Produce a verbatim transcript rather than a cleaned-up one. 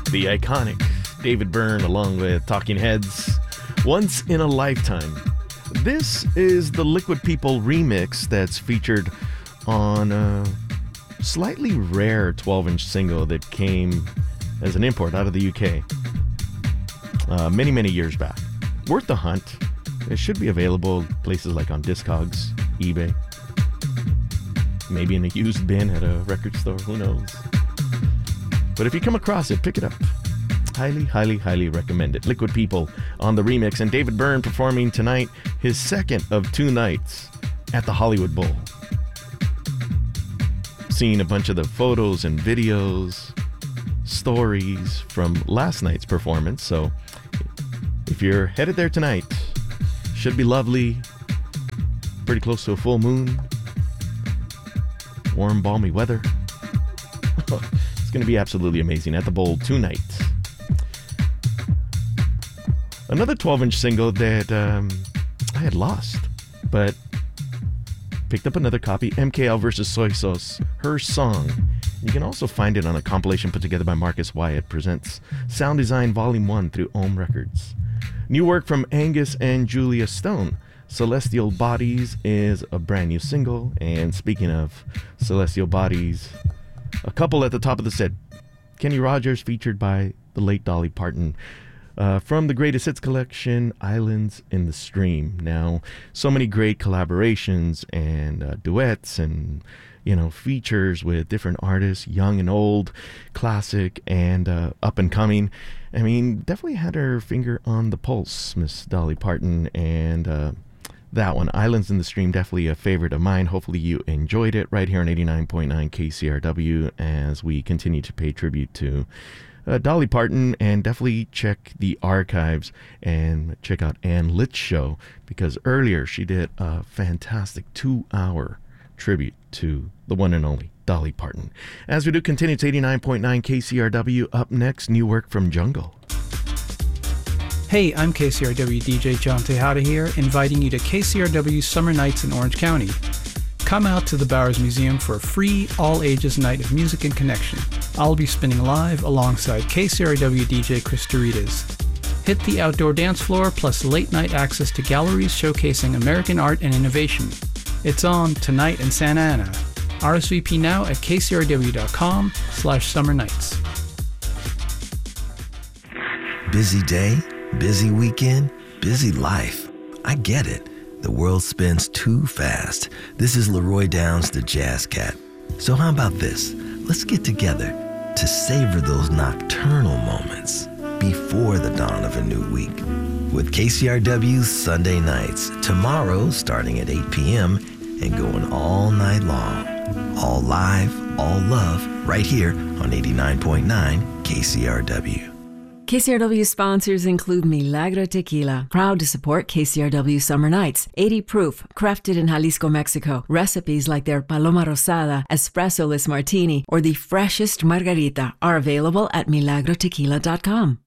The iconic David Byrne along with Talking Heads, Once in a Lifetime. This is the Liquid People remix that's featured on a slightly rare twelve-inch single that came as an import out of the U K uh, many, many years back. Worth the hunt. It should be available places like on Discogs, eBay, maybe in a used bin at a record store, who knows. But if you come across it, pick it up. Highly, highly, highly recommend it. Liquid People on the remix, and David Byrne performing tonight his second of two nights at the Hollywood Bowl. Seeing a bunch of the photos and videos, stories from last night's performance. So if you're headed there tonight, should be lovely, pretty close to a full moon, warm, balmy weather. It's going to be absolutely amazing at the Bowl tonight. Another twelve-inch single that um, I had lost, but picked up another copy, M K L versus Soy Sauce, Her Song. You can also find it on a compilation put together by Marcus Wyatt, presents Sound Design Volume one through Ohm Records. New work from Angus and Julia Stone. Celestial Bodies is a brand new single, and speaking of Celestial Bodies, a couple at the top of the set. Kenny Rogers featured by the late Dolly Parton uh, from the Greatest Hits collection, Islands in the Stream. Now, so many great collaborations and uh, duets and, you know, features with different artists, young and old, classic and uh, up and coming. I mean, definitely had her finger on the pulse, Miss Dolly Parton, and uh, that one, Islands in the Stream, definitely a favorite of mine. Hopefully you enjoyed it right here on eighty-nine point nine K C R W as we continue to pay tribute to uh, Dolly Parton, and definitely check the archives and check out Ann Litt's show, because earlier she did a fantastic two-hour tribute to the one and only Dolly Parton. As we do continue to eighty-nine point nine K C R W, up next, new work from Jungle. Hey, I'm K C R W D J John Tejada here, inviting you to K C R W Summer Nights in Orange County. Come out to the Bowers Museum for a free, all-ages night of music and connection. I'll be spinning live alongside K C R W D J Chris Doritas. Hit the outdoor dance floor, plus late-night access to galleries showcasing American art and innovation. It's on tonight in Santa Ana. R S V P now at k c r w dot com slash summer nights. Busy day? Busy weekend, busy life. I get it. The world spins too fast. This is Leroy Downs, the Jazz Cat. So how about this? Let's get together to savor those nocturnal moments before the dawn of a new week. With K C R W's Sunday Nights, tomorrow starting at eight p.m. and going all night long. All live, all love, right here on eighty-nine point nine K C R W. K C R W sponsors include Milagro Tequila, proud to support K C R W Summer Nights. eighty proof, crafted in Jalisco, Mexico. Recipes like their Paloma Rosada, Espresso-less Martini, or the freshest Margarita are available at milagro tequila dot com.